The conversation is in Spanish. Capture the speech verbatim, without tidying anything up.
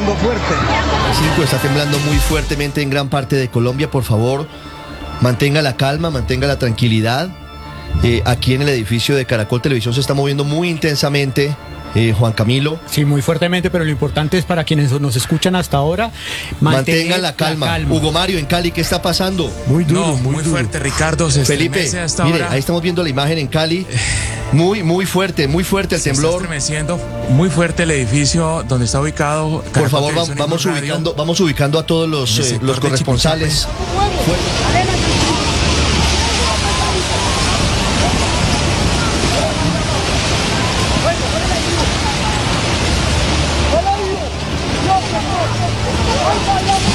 temblando fuerte. cinco está temblando muy fuertemente en gran parte de Colombia. Por favor, mantenga la calma, mantenga la tranquilidad. Eh, aquí en el edificio de Caracol Televisión se está moviendo muy intensamente. Eh, Juan Camilo. Sí, muy fuertemente, pero lo importante es para quienes nos escuchan hasta ahora, mantengan la calma. la calma. Hugo Mario, en Cali, ¿qué está pasando? Muy duro, no, muy, muy duro. fuerte, Ricardo. Se Felipe, hasta mire, ahora. Ahí estamos viendo la imagen en Cali. Muy, muy fuerte, muy fuerte el se temblor. Está estremeciendo muy fuerte el edificio donde está ubicado. Caracol Por favor, vamos, vamos ubicando, vamos ubicando a todos los, eh, los corresponsales. ¡Hola!